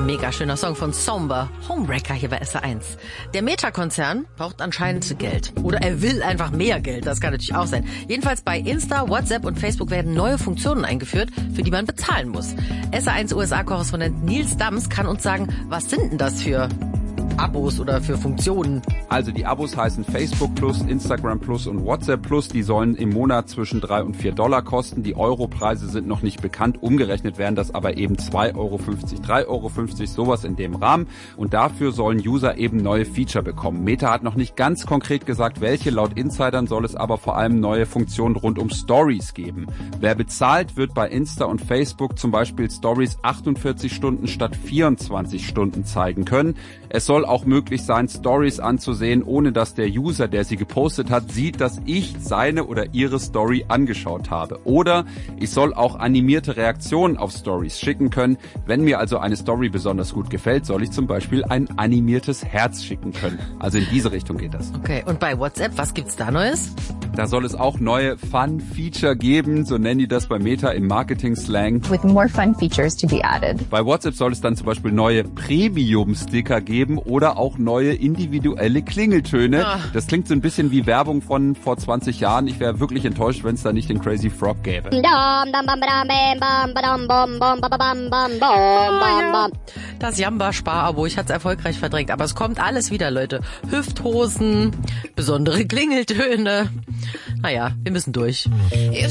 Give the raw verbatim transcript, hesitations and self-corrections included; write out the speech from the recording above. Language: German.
Mega schöner Song von Somber, Homewrecker hier bei S R eins. Der Meta-Konzern braucht anscheinend Geld. Oder er will einfach mehr Geld, das kann natürlich auch sein. Jedenfalls bei Insta, WhatsApp und Facebook werden neue Funktionen eingeführt, für die man bezahlen muss. S R eins U S A-Korrespondent Nils Dams kann uns sagen, was sind denn das für Abos oder für Funktionen? Also die Abos heißen Facebook Plus, Instagram Plus und WhatsApp Plus. Die sollen im Monat zwischen drei und vier Dollar kosten. Die Europreise sind noch nicht bekannt. Umgerechnet wären das aber eben zwei Euro fünfzig, drei Euro fünfzig, sowas in dem Rahmen. Und dafür sollen User eben neue Feature bekommen. Meta hat noch nicht ganz konkret gesagt, welche. Laut Insidern soll es aber vor allem neue Funktionen rund um Stories geben. Wer bezahlt, wird bei Insta und Facebook zum Beispiel Stories achtundvierzig Stunden statt vierundzwanzig Stunden zeigen können. Es soll auch möglich sein, Stories anzusehen, ohne dass der User, der sie gepostet hat, sieht, dass ich seine oder ihre Story angeschaut habe. Oder ich soll auch animierte Reaktionen auf Stories schicken können. Wenn mir also eine Story besonders gut gefällt, soll ich zum Beispiel ein animiertes Herz schicken können. Also in diese Richtung geht das. Okay, und bei WhatsApp, was gibt's da Neues? Da soll es auch neue Fun-Feature geben, so nennen die das bei Meta im Marketing-Slang. With more fun features to be added. Bei WhatsApp soll es dann zum Beispiel neue Premium-Sticker geben oder auch neue individuelle Klingeltöne. Ah. Das klingt so ein bisschen wie Werbung von vor zwanzig Jahren. Ich wäre wirklich enttäuscht, wenn es da nicht den Crazy Frog gäbe. Das Jamba-Spar-Abo, ich hatte es erfolgreich verdrängt, aber es kommt alles wieder, Leute. Hüfthosen, besondere Klingeltöne. Naja, wir müssen durch.